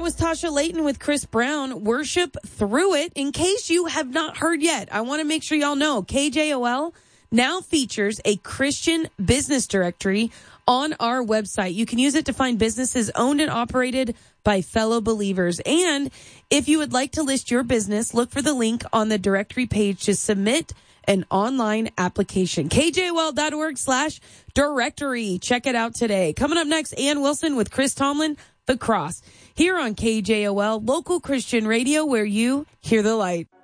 was Tasha Layton with Chris Brown. Worship Through It. In case you have not heard yet, I want to make sure y'all know KJOL now features a Christian business directory on our website. You can use it to find businesses owned and operated by fellow believers. And if you would like to list your business, look for the link on the directory page to submit an online application. KJOL.org/directory. Check it out today. Coming up next, Ann Wilson with Chris Tomlin, The Cross, here on KJOL, local Christian radio where you hear the light.